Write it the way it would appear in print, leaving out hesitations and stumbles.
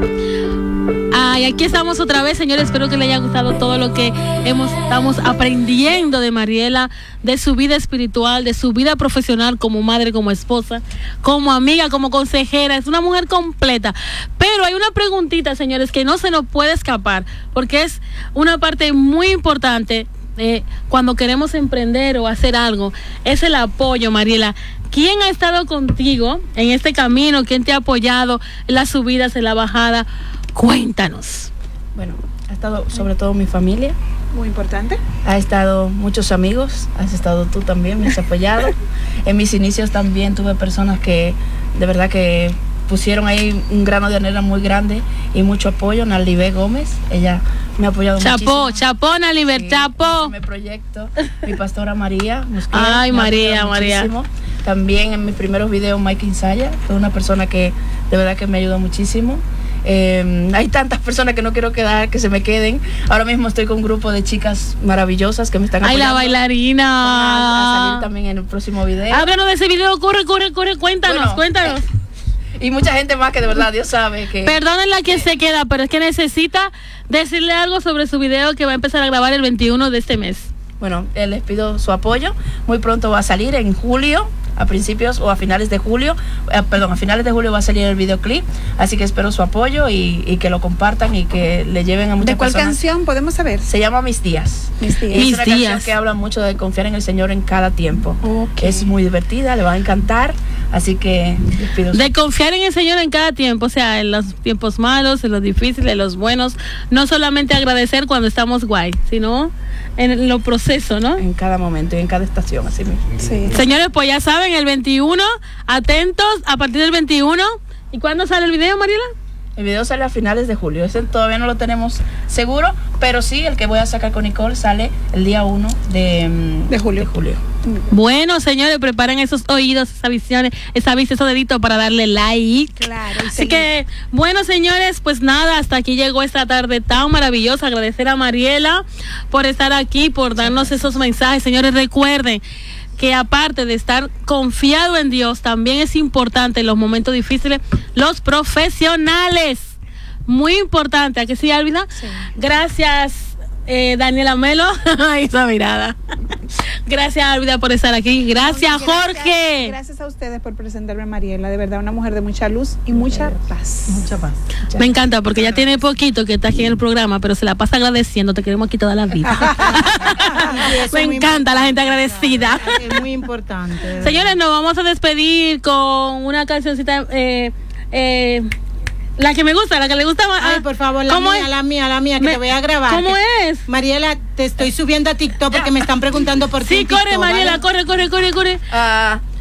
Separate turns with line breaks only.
Ay, aquí estamos otra vez, señores. Espero que les haya gustado todo lo que estamos aprendiendo de Mariela, de su vida espiritual, de su vida profesional como madre, como esposa, como amiga, como consejera. Es una mujer completa. Pero hay una preguntita, señores, que no se nos puede escapar, porque es una parte muy importante cuando queremos emprender o hacer algo. Es el apoyo, Mariela. ¿Quién ha estado contigo en este camino? ¿Quién te ha apoyado en las subidas, en la bajada? Cuéntanos.
Bueno, ha estado sobre todo mi familia.
Muy importante.
Ha estado muchos amigos, has estado tú también, me has apoyado. En mis inicios también tuve personas que de verdad que pusieron ahí un grano de arena muy grande y mucho apoyo. Nalibé Gómez, ella me ha apoyado muchísimo.
Chapó, Nalibé,
sí,
chapó.
Mi proyecto, mi pastora María Musquiel,
Ay, María.
También en mis primeros videos Mike Insaya, fue una persona que de verdad que me ayudó muchísimo. Hay tantas personas que no quiero que se me queden. Ahora mismo estoy con un grupo de chicas maravillosas que me están apoyando.
Ay, la bailarina.
Van a salir también en el próximo video.
Háblanos de ese video, corre, cuéntanos.
Y mucha gente más que de verdad Dios sabe que...
Perdonen la que se queda, pero es que necesita decirle algo sobre su video que va a empezar a grabar el 21 de este mes.
Bueno, les pido su apoyo. Muy pronto va a salir en julio, a principios o a finales de julio. A finales de julio va a salir el videoclip. Así que espero su apoyo y que lo compartan y que le lleven a muchas personas.
¿De cuál canción podemos saber?
Se llama Mis Días.
Mis Días.
Es una canción que habla mucho de confiar en el Señor en cada tiempo.
Okay.
Es muy divertida, le va a encantar. Así que les pido
de confiar en el Señor en cada tiempo, o sea, en los tiempos malos, en los difíciles, en los buenos. No solamente agradecer cuando estamos guay, sino en los procesos, ¿no?
En cada momento y en cada estación, así mismo.
Sí.
Señores, pues ya saben, el 21, atentos, a partir del 21. ¿Y cuándo sale el video, Mariela?
El video sale a finales de julio. Ese todavía no lo tenemos seguro, pero sí, el que voy a sacar con Nicole sale el día 1 de julio.
Bueno, señores, preparen esos oídos, esas visiones, esa vista, esos deditos para darle like.
Claro.
Así que, bueno, señores, pues nada, hasta aquí llegó esta tarde tan maravillosa. Agradecer a Mariela por estar aquí, por darnos esos mensajes. Señores, recuerden que aparte de estar confiado en Dios, también es importante en los momentos difíciles los profesionales. Muy importante, ¿a que sí, Álvida?
Sí.
Gracias, Daniela Melo. Esa mirada. Gracias, Álvida, por estar aquí. Gracias, Jorge.
Gracias a ustedes por presentarme a Mariela. De verdad, una mujer de mucha luz y mucha paz.
Mucha paz.
Me encanta porque ya tiene poquito que está aquí en el programa, pero se la pasa agradeciendo. Te queremos aquí toda la vida. Me encanta la gente agradecida.
Es muy importante.
Señores, nos vamos a despedir con una cancioncita. La que me gusta, la que le gusta más.
Ay, por favor, la mía, que te voy a grabar.
¿Cómo es?
Mariela, te estoy subiendo a TikTok porque me están preguntando por ti.
Sí, corre, Mariela, ¿vale? corre.